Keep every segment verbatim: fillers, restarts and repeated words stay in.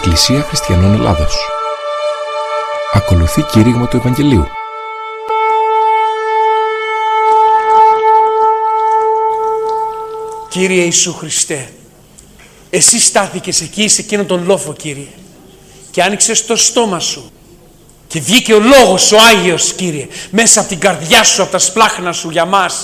Εκκλησία Χριστιανών Ελλάδος. Ακολουθεί κήρυγμα του Ευαγγελίου. Κύριε Ιησού Χριστέ, εσύ στάθηκες εκεί σε εκείνον τον λόφο, Κύριε, και άνοιξες το στόμα σου και βγήκε ο λόγος ο Άγιος, Κύριε, μέσα από την καρδιά σου, από τα σπλάχνα σου για μας.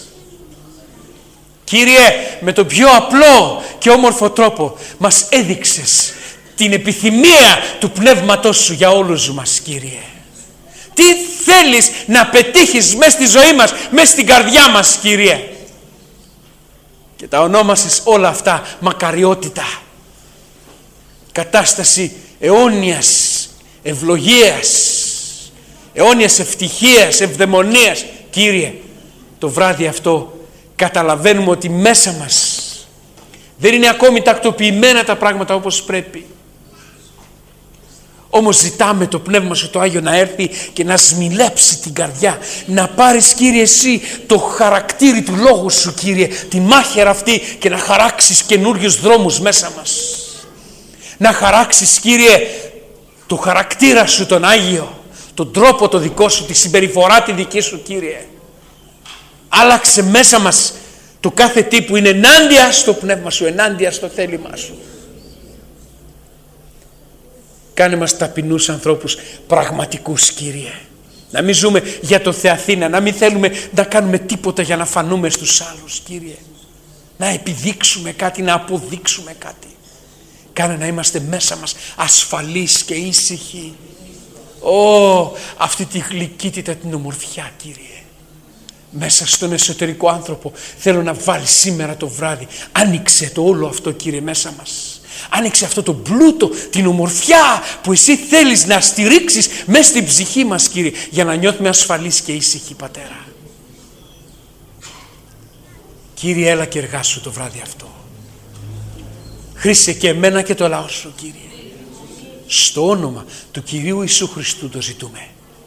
Κύριε, με τον πιο απλό και όμορφο τρόπο μας έδειξες την επιθυμία του Πνεύματός σου για όλους μας, Κύριε. Τι θέλεις να πετύχεις μέσα στη ζωή μας, μέσα στην καρδιά μας, Κύριε. Και τα ονόμασες όλα αυτά μακαριότητα, κατάσταση αιώνιας ευλογίας, αιώνιας ευτυχίας, ευδαιμονίας. Κύριε, το βράδυ αυτό καταλαβαίνουμε ότι μέσα μας δεν είναι ακόμη τακτοποιημένα τα πράγματα όπως πρέπει. Όμως ζητάμε το Πνεύμα σου το Άγιο να έρθει και να σμιλέψει την καρδιά. Να πάρεις, Κύριε, εσύ το χαρακτήρι του Λόγου σου, Κύριε, τη μάχαιρα αυτή, και να χαράξεις καινούριους δρόμους μέσα μας. Να χαράξεις, Κύριε, το χαρακτήρα σου τον Άγιο, τον τρόπο το δικό σου, τη συμπεριφορά τη δική σου, Κύριε. Άλλαξε μέσα μας το κάθε τι που είναι ενάντια στο Πνεύμα σου, ενάντια στο θέλημά σου. Κάνε μας ταπεινούς ανθρώπους πραγματικούς, Κύριε. Να μην ζούμε για το Θεαθήνα, να μην θέλουμε να κάνουμε τίποτα για να φανούμε στους άλλους, Κύριε. Να επιδείξουμε κάτι, να αποδείξουμε κάτι. Κάνε να είμαστε μέσα μας ασφαλείς και ήσυχοι. Ω, αυτή τη γλυκύτητα, την ομορφιά, Κύριε. Μέσα στον εσωτερικό άνθρωπο θέλω να βάλει σήμερα το βράδυ. Άνοιξε το όλο αυτό, Κύριε, μέσα μας. Άνοιξε αυτό το πλούτο, την ομορφιά που εσύ θέλεις να στηρίξεις μέσα στην ψυχή μας, Κύριε, για να νιώθουμε ασφαλείς και ήσυχοι, Πατέρα. Κύριε, έλα και εργάσου το βράδυ αυτό. Χρήσε και εμένα και το λαό σου, Κύριε. Στο όνομα του Κυρίου Ιησού Χριστού το ζητούμε.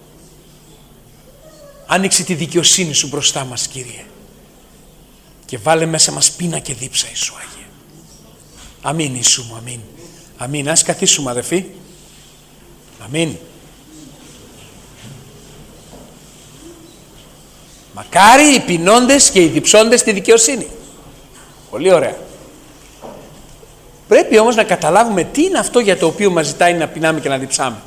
Άνοιξε τη δικαιοσύνη σου μπροστά μας, Κύριε, και βάλε μέσα μας πείνα και δίψα, Ιησού Άγιε. Αμήν, Ιησού μου, αμήν. Αμήν. Ας καθίσουμε, αδερφοί. Αμήν. Μακάρι οι πεινώντες και οι διψώντες στη δικαιοσύνη. Πολύ ωραία. Πρέπει όμως να καταλάβουμε τι είναι αυτό για το οποίο μας ζητάει να πεινάμε και να διψάμε.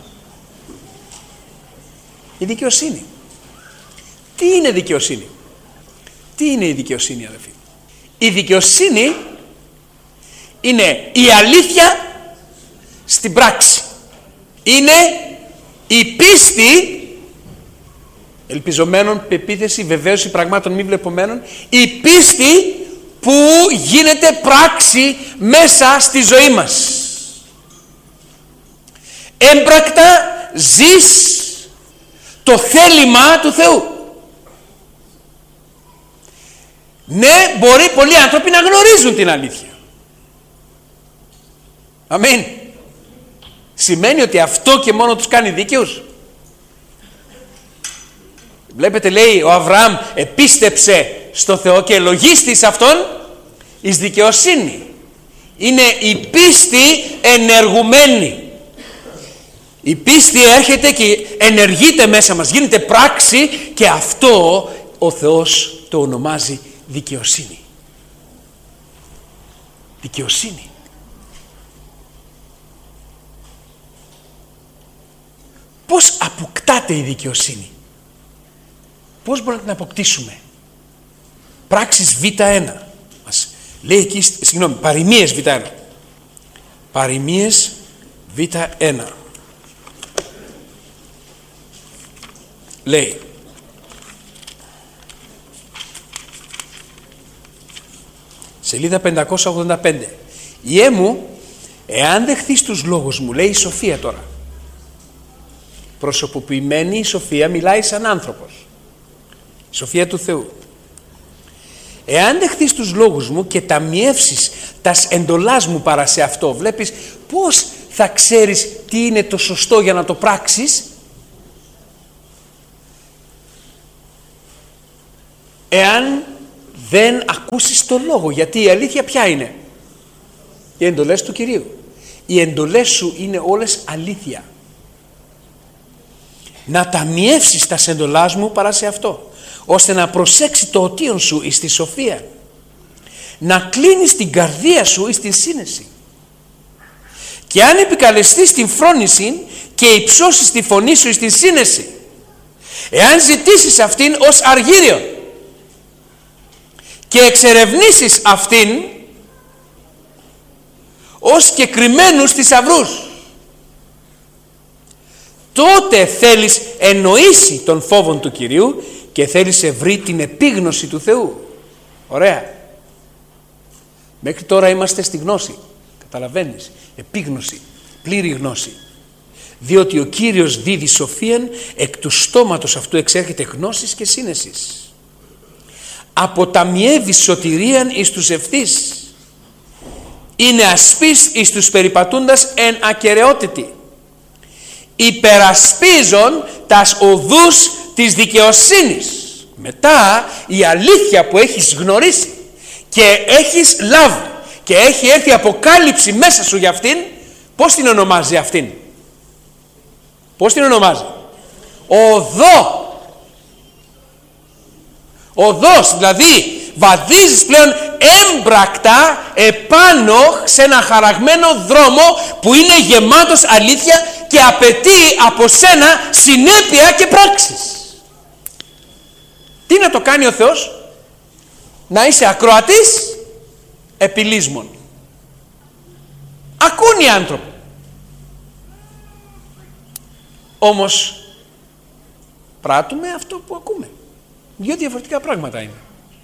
Η δικαιοσύνη. Τι είναι δικαιοσύνη? Τι είναι η δικαιοσύνη, αδερφοί? Η δικαιοσύνη είναι η αλήθεια στην πράξη. Είναι η πίστη, ελπιζομένων, πεποίθηση, βεβαίωση πραγμάτων μη βλεπομένων, η πίστη που γίνεται πράξη μέσα στη ζωή μας. Έμπρακτα ζεις το θέλημα του Θεού. Ναι, μπορεί πολλοί άνθρωποι να γνωρίζουν την αλήθεια. Αμήν. Σημαίνει ότι αυτό και μόνο τους κάνει δίκαιους? Βλέπετε, λέει ο Αβραάμ, επίστεψε στο Θεό και λογίστης αυτόν εις δικαιοσύνη. Είναι η πίστη ενεργουμένη. Η πίστη έρχεται και ενεργείται μέσα μας, γίνεται πράξη, και αυτό ο Θεός το ονομάζει δικαιοσύνη. Δικαιοσύνη. Πώς αποκτάται η δικαιοσύνη? Πώς μπορούμε να την αποκτήσουμε? Πράξεις Β ένα. Μας λέει εκεί, συγγνώμη, παροιμίες Β ένα. Παροιμίες Β ένα. Λέει, σελίδα πεντακόσια ογδόντα πέντε. Ιέ μου, εάν δεχθείς τους λόγους μου, λέει η Σοφία τώρα. Προσωποποιημένη η Σοφία, μιλάει σαν άνθρωπος. Η Σοφία του Θεού. Εάν δεχθείς τους λόγους μου και ταμιεύσεις τας εντολάς μου παρά σε αυτό, βλέπεις πώς θα ξέρεις τι είναι το σωστό για να το πράξεις? Εάν δεν ακούσεις το λόγο. Γιατί η αλήθεια ποια είναι? Οι εντολές του Κυρίου. Οι εντολές σου είναι όλες αλήθεια. Να ταμιεύσεις τα εντολάς μου παρά σε αυτό, ώστε να προσέξει το οτίον σου εις τη σοφία, να κλείνεις την καρδία σου εις την σύνεση. Και αν επικαλεστείς την φρόνηση και υψώσεις τη φωνή σου εις την σύνεση, εάν ζητήσεις αυτήν ως αργύριον και εξερευνήσεις αυτήν ως συγκεκριμένους θησαυρούς, τότε θέλεις εννοήσει τον φόβον του Κυρίου και θέλεις ευρύ την επίγνωση του Θεού. Ωραία. Μέχρι τώρα είμαστε στη γνώση. Καταλαβαίνεις. Επίγνωση. Πλήρη γνώση. Διότι ο Κύριος δίδει σοφίαν, εκ του στόματος αυτού εξέρχεται γνώσης και σύνεσης. Αποταμιεύει σωτηρίαν εις τους ευθύς. Είναι ασπής εις τους περιπατούντας εν ακεραιότητη. Υπερασπίζον τας οδούς της δικαιοσύνης. Μετά η αλήθεια που έχεις γνωρίσει και έχεις λάβει και έχει έρθει αποκάλυψη μέσα σου για αυτήν, πώς την ονομάζει αυτήν? Πώς την ονομάζει? Οδό. Οδός, δηλαδή βαδίζεις πλέον έμπρακτα επάνω σε ένα χαραγμένο δρόμο που είναι γεμάτος αλήθεια και απαιτεί από σένα συνέπεια και πράξεις. Τι να το κάνει ο Θεός? Να είσαι ακροατής επιλύσμων. Ακούν οι άνθρωποι. Όμως πράττουμε αυτό που ακούμε. Δύο διαφορετικά πράγματα είναι.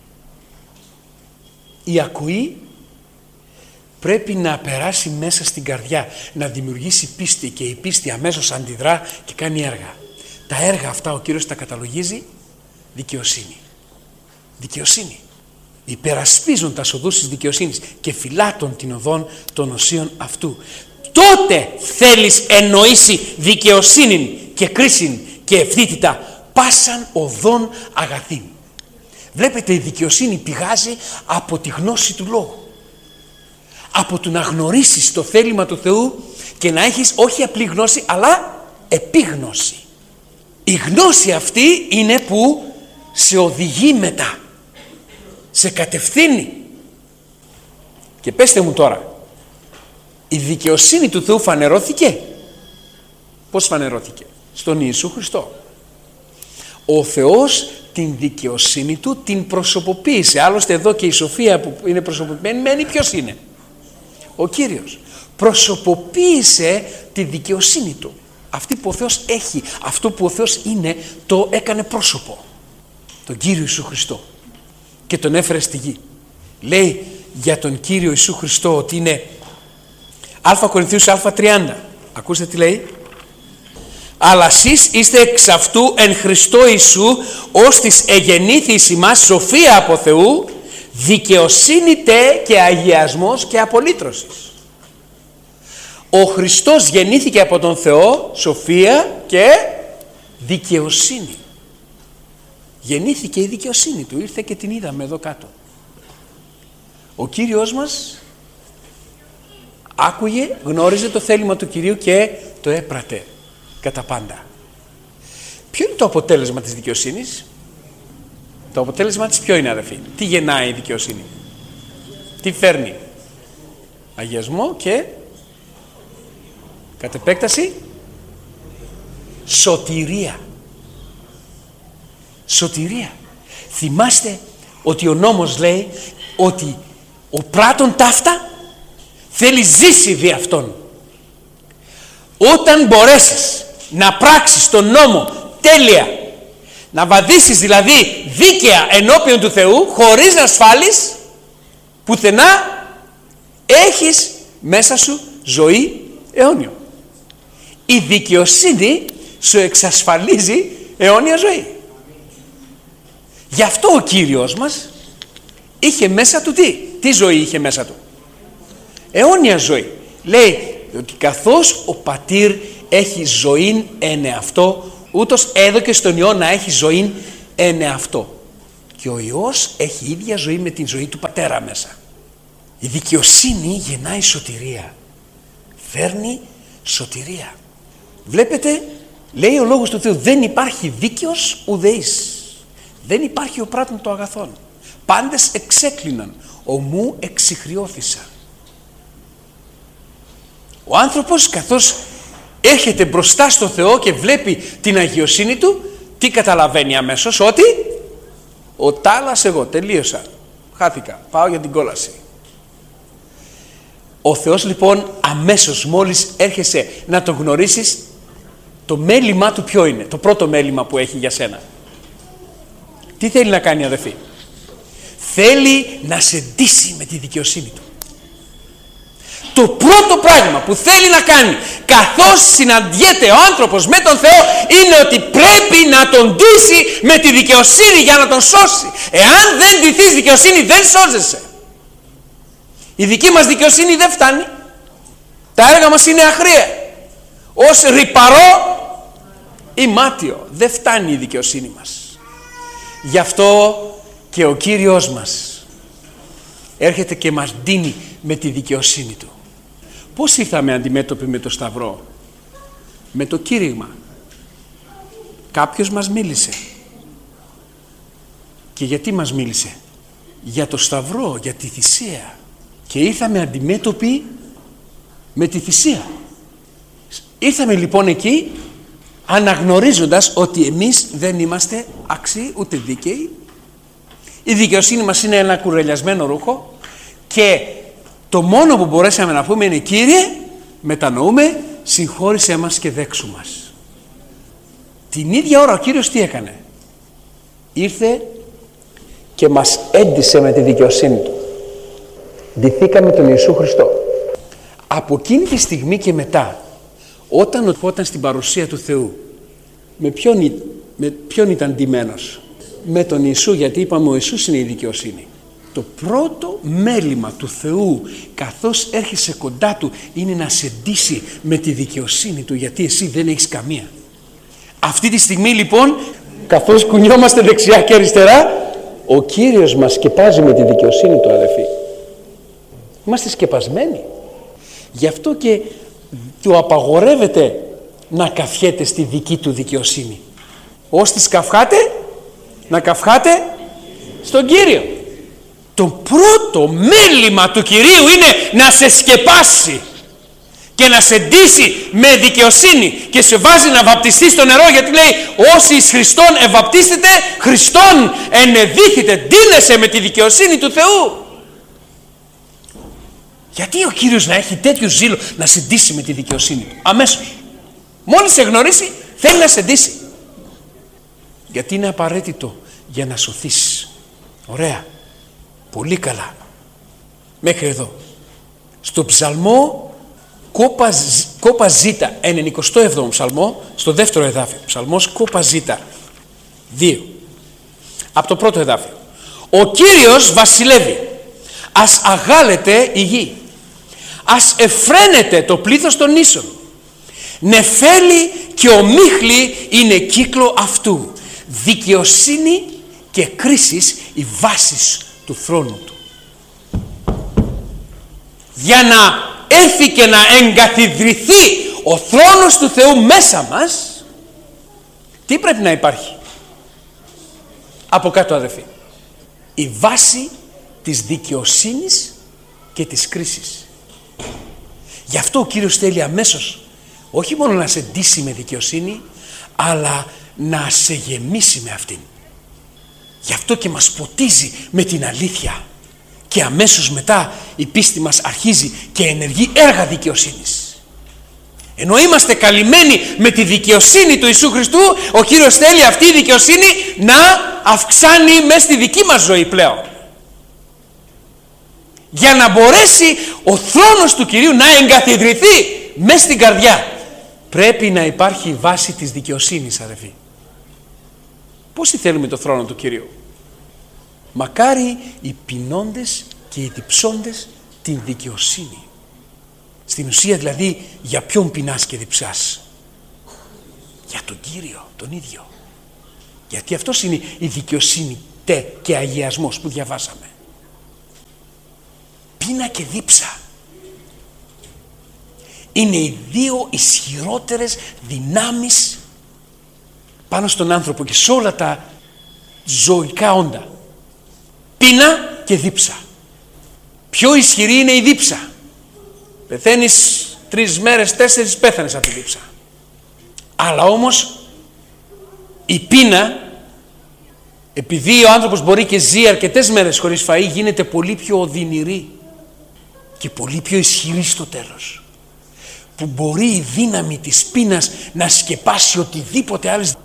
Η ακοή πρέπει να περάσει μέσα στην καρδιά, να δημιουργήσει πίστη και η πίστη αμέσως αντιδρά και κάνει έργα. Τα έργα αυτά ο Κύριος τα καταλογίζει δικαιοσύνη. Δικαιοσύνη. Υπερασπίζουν τα οδούς της δικαιοσύνης και φυλάτων την οδόν των οσίων αυτού. Τότε θέλεις εννοήσει δικαιοσύνην και κρίσιν και ευθύτητα πάσαν οδόν αγαθήν. Βλέπετε, η δικαιοσύνη πηγάζει από τη γνώση του λόγου. Από το να γνωρίσεις το θέλημα του Θεού και να έχεις όχι απλή γνώση αλλά επίγνωση. Η γνώση αυτή είναι που σε οδηγεί μετά, σε κατευθύνει. Και πέστε μου τώρα, η δικαιοσύνη του Θεού φανερώθηκε? Πώς φανερώθηκε? Στον Ιησού Χριστό. Ο Θεός την δικαιοσύνη του την προσωποποίησε. Άλλωστε εδώ και η σοφία που είναι προσωποποιημένη μένει ποιος είναι? Ο Κύριος. Προσωποποίησε τη δικαιοσύνη του. Αυτή που ο Θεός έχει, αυτό που ο Θεός είναι, το έκανε πρόσωπο. Τον Κύριο Ιησού Χριστό. Και τον έφερε στη γη. Λέει για τον Κύριο Ιησού Χριστό ότι είναι Α Κορινθίους Α τριάντα. Ακούστε τι λέει. Αλλά εσείς είστε εξ αυτού εν Χριστώ Ιησού, ως της εγεννήθης ημάς σοφία από Θεού, δικαιοσύνη τε και αγιασμός και απολύτρωσης. Ο Χριστός γεννήθηκε από τον Θεό, σοφία και δικαιοσύνη. Γεννήθηκε η δικαιοσύνη του, ήρθε και την είδαμε εδώ κάτω. Ο Κύριος μας άκουγε, γνώριζε το θέλημα του Κυρίου και το έπρατε κατά πάντα. Ποιο είναι το αποτέλεσμα της δικαιοσύνης? Το αποτέλεσμα της ποιο είναι, αδερφοί? Τι γεννάει η δικαιοσύνη? Τι φέρνει? Αγιασμό και κατ' επέκταση σωτηρία. Σωτηρία. Θυμάστε ότι ο νόμος λέει ότι ο πράττων ταύτα θέλει ζήσει δι' αυτόν. Όταν μπορέσεις να πράξεις τον νόμο τέλεια, να βαδίσεις δηλαδή δίκαια ενώπιον του Θεού χωρίς να ασφάλεις πουθενά, έχεις μέσα σου ζωή αιώνιο. Η δικαιοσύνη σου εξασφαλίζει αιώνια ζωή. Γι' αυτό ο Κύριος μας είχε μέσα του τι? Τι ζωή είχε μέσα του? Αιώνια ζωή. Λέει ότι καθώς ο πατήρ έχει ζωήν εν εαυτό, ούτως έδωκε στον Υιό να έχει ζωήν εν εαυτό. Και ο Υιός έχει ίδια ζωή με την ζωή του πατέρα μέσα. Η δικαιοσύνη γεννάει σωτηρία. φέρνει σωτηρία. Βλέπετε, λέει ο Λόγος του Θεού, δεν υπάρχει δίκαιος ουδεής. Δεν υπάρχει ο πράττων των αγαθών. Πάντες εξέκλειναν, ομού εξιχριώθησαν. Ο άνθρωπος καθώς έρχεται μπροστά στο Θεό και βλέπει την αγιοσύνη του, τι καταλαβαίνει αμέσως? Ότι ο τάλας εγώ, τελείωσα, χάθηκα, πάω για την κόλαση. Ο Θεός λοιπόν αμέσως μόλις έρχεσαι να τον γνωρίσεις, το μέλημά του ποιο είναι? Το πρώτο μέλημα που έχει για σένα. Τι θέλει να κάνει, αδελφοί? Θέλει να σε ντύσει με τη δικαιοσύνη του. Το πρώτο πράγμα που θέλει να κάνει καθώς συναντιέται ο άνθρωπος με τον Θεό είναι ότι πρέπει να τον ντύσει με τη δικαιοσύνη για να τον σώσει. Εάν δεν ντυθείς δικαιοσύνη δεν σώζεσαι. Η δική μας δικαιοσύνη δεν φτάνει. Τα έργα μας είναι αχρία. Ως ρυπαρό ή μάτιο. Δεν φτάνει η δικαιοσύνη μας. Γι' αυτό και ο Κύριος μας έρχεται και μας ντύνει με τη δικαιοσύνη του. Πώς ήρθαμε αντιμέτωποι με το Σταυρό? Με το κήρυγμα. Κάποιος μας μίλησε. Και γιατί μας μίλησε? Για το Σταυρό, για τη θυσία. Και ήρθαμε αντιμέτωποι με τη θυσία. Ήρθαμε λοιπόν εκεί αναγνωρίζοντας ότι εμείς δεν είμαστε άξιοι ούτε δίκαιοι. Η δικαιοσύνη μας είναι ένα κουρελιασμένο ρούχο και το μόνο που μπορέσαμε να πούμε είναι, Κύριε, μετανοούμε, συγχώρησέ μας και δέξου μας. Την ίδια ώρα ο Κύριος τι έκανε? Ήρθε και μας έντυσε με τη δικαιοσύνη του. Ντυθήκαμε τον Ιησού Χριστό. Από εκείνη τη στιγμή και μετά, όταν, όταν στην παρουσία του Θεού, με ποιον, με ποιον ήταν ντυμένος? Με τον Ιησού, γιατί είπαμε ο Ιησούς είναι η δικαιοσύνη. Το πρώτο μέλημα του Θεού καθώς έρχεσαι κοντά του είναι να σε ντύσει με τη δικαιοσύνη του, γιατί εσύ δεν έχεις καμία. Αυτή τη στιγμή λοιπόν, καθώς κουνιόμαστε δεξιά και αριστερά, ο Κύριος μας σκεπάζει με τη δικαιοσύνη του, αδελφοί. Είμαστε σκεπασμένοι. Γι' αυτό και του απαγορεύεται να καυχέται στη δική του δικαιοσύνη. Ώστις καυχάτε, να καυχάτε στον Κύριο. Το πρώτο μέλημα του Κυρίου είναι να σε σκεπάσει και να σε ντύσει με δικαιοσύνη και σε βάζει να βαπτιστείς στο νερό, γιατί λέει όσοι εις Χριστόν ευαπτίστητε, Χριστόν ενεδύχητε, ντύνεσαι με τη δικαιοσύνη του Θεού. Γιατί ο Κύριος να έχει τέτοιο ζήλο να σε ντύσει με τη δικαιοσύνη του? Αμέσως, μόλις σε γνωρίσει, θέλει να σε ντύσει. Γιατί είναι απαραίτητο για να σωθείς. Ωραία, πολύ καλά. Μέχρι εδώ. Στο ψαλμό κόπα, κόπα ζήτα, ενενηκοστό έβδομο ψαλμό, στο δεύτερο εδάφιο. Ψαλμός κόπα ζήτα δύο. Από το πρώτο εδάφιο. Ο Κύριος βασιλεύει. Ας αγάλεται η γη. Ας εφραίνεται το πλήθος των ίσων. Νεφέλη και ομίχλη είναι κύκλο αυτού. Δικαιοσύνη και κρίσης οι βάσεις του θρόνου του. Για να έρθει και να εγκαθιδρυθεί ο θρόνος του Θεού μέσα μας, τι πρέπει να υπάρχει? Από κάτω, αδελφοί, η βάση της δικαιοσύνης και της κρίσης. Γι' αυτό ο Κύριος θέλει αμέσως όχι μόνο να σε ντύσει με δικαιοσύνη, αλλά να σε γεμίσει με αυτήν. Γι' αυτό και μας ποτίζει με την αλήθεια και αμέσως μετά η πίστη μας αρχίζει και ενεργεί έργα δικαιοσύνης. Ενώ είμαστε καλυμμένοι με τη δικαιοσύνη του Ιησού Χριστού, ο Κύριος θέλει αυτή η δικαιοσύνη να αυξάνει μέσα στη δική μας ζωή πλέον. Για να μπορέσει ο θρόνος του Κυρίου να εγκαθιδρυθεί μέσα στην καρδιά, πρέπει να υπάρχει η βάση της δικαιοσύνης, αδελφοί. Πόσοι θέλουμε το θρόνο του Κυρίου? Μακάρι οι πεινώντες και οι διψώντες την δικαιοσύνη. Στην ουσία δηλαδή, για ποιον πεινάς και διψάς? Για τον Κύριο τον ίδιο. Γιατί αυτός είναι η δικαιοσύνη τε και αγιασμός που διαβάσαμε. Πείνα και δίψα. Είναι οι δύο ισχυρότερες δυνάμεις πάνω στον άνθρωπο και σε όλα τα ζωικά όντα. Πείνα και δίψα. Πιο ισχυρή είναι η δίψα. Πεθαίνεις τρεις μέρες, τέσσερις, πέθανες από τη δίψα. Αλλά όμως η πείνα, επειδή ο άνθρωπος μπορεί και ζει αρκετές μέρες χωρίς φαΐ, γίνεται πολύ πιο οδυνηρή και πολύ πιο ισχυρή στο τέλος, που μπορεί η δύναμη της πείνας να σκεπάσει οτιδήποτε άλλες.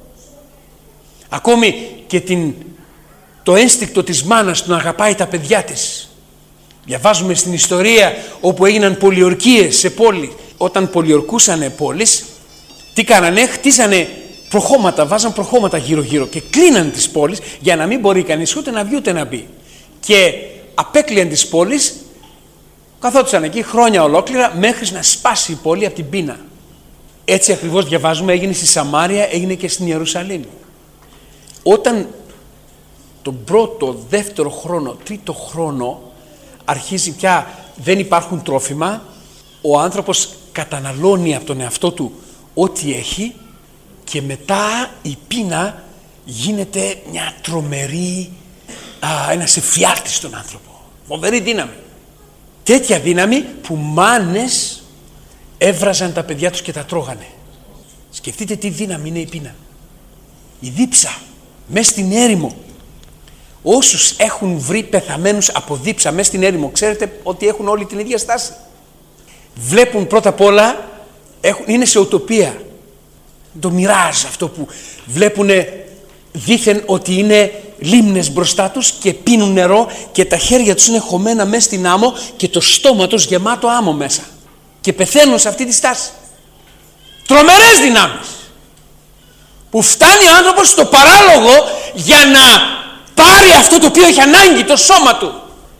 Ακόμη και την, το ένστικτο της μάνας του να αγαπάει τα παιδιά της. Διαβάζουμε στην ιστορία όπου έγιναν πολιορκίες σε πόλη. Όταν πολιορκούσανε πόλεις, τι κάνανε? Χτίσανε προχώματα, βάζαν προχώματα γύρω γύρω και κλείναν τις πόλεις για να μην μπορεί κανείς ούτε να βγει ούτε να μπει. Και απέκλειαν τις πόλεις, καθόντουσαν εκεί χρόνια ολόκληρα μέχρι να σπάσει η πόλη από την πείνα. Έτσι ακριβώς διαβάζουμε, έγινε στη Σαμάρια, έγινε και στην Ιερουσαλήμ. Όταν τον πρώτο, δεύτερο χρόνο, τρίτο χρόνο αρχίζει πια, δεν υπάρχουν τρόφιμα, ο άνθρωπος καταναλώνει από τον εαυτό του ό,τι έχει και μετά η πείνα γίνεται μια τρομερή, α, ένας εφιάλτης στον άνθρωπο. Φοβερή δύναμη. Τέτοια δύναμη που μάνες έβραζαν τα παιδιά τους και τα τρώγανε. Σκεφτείτε τι δύναμη είναι η πείνα. Η δίψα, μες στην έρημο. Όσους έχουν βρει πεθαμένους από δίψα μέσα στην έρημο, ξέρετε ότι έχουν όλη την ίδια στάση. Βλέπουν πρώτα απ' όλα, έχουν, είναι σε οτοπία. Το μοιράζ αυτό που βλέπουν δήθεν ότι είναι λίμνες μπροστά τους και πίνουν νερό και τα χέρια τους είναι χωμένα μέσα στην άμμο και το στόμα τους γεμάτο άμμο μέσα. Και πεθαίνουν σε αυτή τη στάση. Τρομερές δυνάμεις. Που φτάνει ο άνθρωπος στο παράλογο για να πάρει αυτό το οποίο έχει ανάγκη, το σώμα του.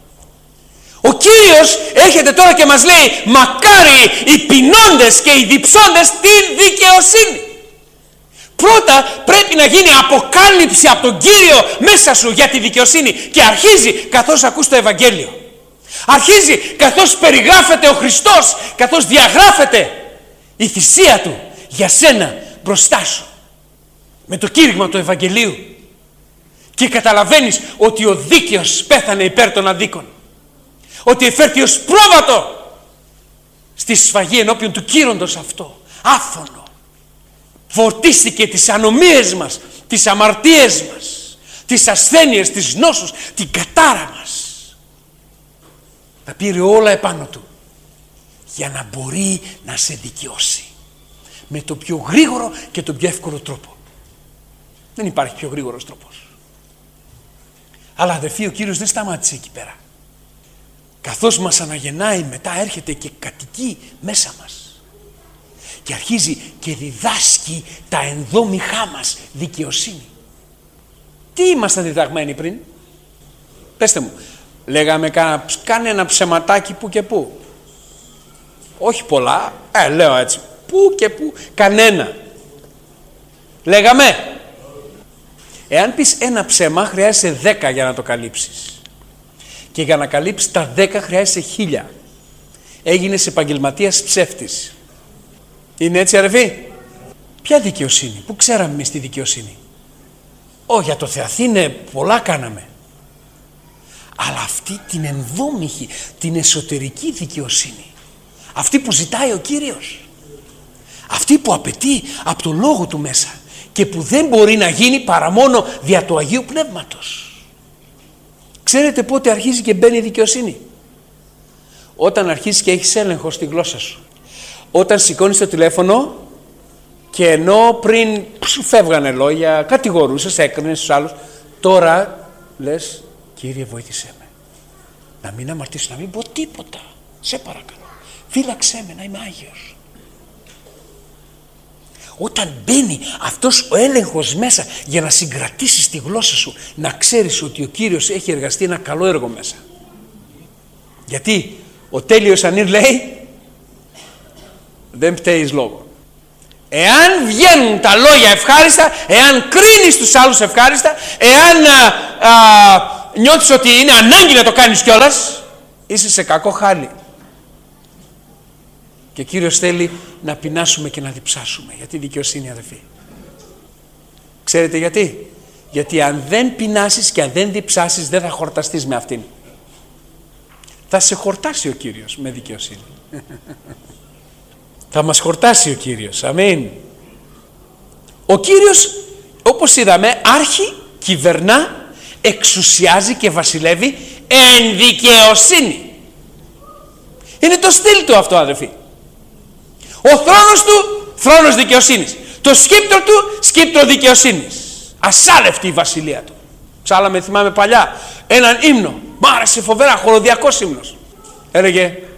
Ο Κύριος έρχεται τώρα και μας λέει, μακάρι οι πεινώντες και οι διψώντες την δικαιοσύνη. Πρώτα πρέπει να γίνει αποκάλυψη από τον Κύριο μέσα σου για τη δικαιοσύνη και αρχίζει καθώς ακούς το Ευαγγέλιο. Αρχίζει καθώς περιγράφεται ο Χριστός, καθώς διαγράφεται η θυσία Του για σένα μπροστά σου με το κήρυγμα του Ευαγγελίου και καταλαβαίνεις ότι ο δίκαιος πέθανε υπέρ των αδίκων, ότι εφέρθη ως πρόβατο στη σφαγή ενώπιον του κύροντος αυτό, άφωνο. Φορτίστηκε τις ανομίες μας, τις αμαρτίες μας, τις ασθένειες, τις νόσους, την κατάρα μας. Τα πήρε όλα επάνω του για να μπορεί να σε δικαιώσει με το πιο γρήγορο και το πιο εύκολο τρόπο. Δεν υπάρχει πιο γρήγορος τρόπος. Αλλά αδερφοί, ο Κύριος δεν σταμάτησε εκεί πέρα. Καθώς μας αναγεννάει, μετά έρχεται και κατοικεί μέσα μας και αρχίζει και διδάσκει τα ενδόμηχά μας δικαιοσύνη. Τι ήμασταν διδαγμένοι πριν? Πέστε μου. Λέγαμε κάνε ένα ψεματάκι που και που. Όχι πολλά, ε, λέω έτσι, που και που, κανένα. Λέγαμε. Εάν πεις ένα ψέμα χρειάζεσαι δέκα για να το καλύψεις. Και για να καλύψεις τα δέκα χρειάζεσαι χίλια. Έγινες επαγγελματίας ψεύτης. Είναι έτσι αδερφοί? Ποια δικαιοσύνη? Πού ξέραμε εμείς τη δικαιοσύνη? Ω, για το Θεαθήνε πολλά κάναμε. Αλλά αυτή την ενδόμηχη, την εσωτερική δικαιοσύνη, αυτή που ζητάει ο Κύριος, αυτή που απαιτεί από το Λόγο Του μέσα και που δεν μπορεί να γίνει παρά μόνο δια του Αγίου Πνεύματος. Ξέρετε πότε αρχίζει και μπαίνει η δικαιοσύνη? Όταν αρχίζεις και έχεις έλεγχο στη γλώσσα σου. Όταν σηκώνεις το τηλέφωνο και ενώ πριν σου φεύγανε λόγια, κατηγορούσες, έκρινες στους άλλους, τώρα λες, Κύριε βοήθησέ με να μην αμαρτήσω, να μην πω τίποτα, σε παρακαλώ, φύλαξέ με να είμαι Άγιος. Όταν μπαίνει αυτός ο έλεγχος μέσα για να συγκρατήσεις τη γλώσσα σου, να ξέρεις ότι ο Κύριος έχει εργαστεί ένα καλό έργο μέσα. Γιατί ο τέλειος Ανήρ λέει, δεν πταίεις λόγο. Εάν βγαίνουν τα λόγια ευχάριστα, εάν κρίνεις τους άλλους ευχάριστα, εάν α, α, νιώθεις ότι είναι ανάγκη να το κάνεις κιόλας, είσαι σε κακό χάλι. Και Και ο Κύριος θέλει να πεινάσουμε και να διψάσουμε για τη δικαιοσύνη, αδελφοί. Ξέρετε γιατί? Γιατί αν δεν πεινάσεις και αν δεν διψάσεις, δεν θα χορταστείς με αυτήν. Θα σε χορτάσει ο Κύριος με δικαιοσύνη. Θα μας χορτάσει ο Κύριος. Αμήν. Ο Κύριος, όπως είδαμε, άρχει, κυβερνά, εξουσιάζει και βασιλεύει εν δικαιοσύνη. Είναι το στυλ του αυτό, αδελφοί. Ο θρόνος του, θρόνος δικαιοσύνης. Το σκύπτρο του, σκύπτρο δικαιοσύνης. Ασάλευτη η βασιλεία του. Ψάλαμε, θυμάμαι παλιά, έναν ύμνο. Μ' άρεσε φοβερά, χοροδιακός ύμνος. Έλεγε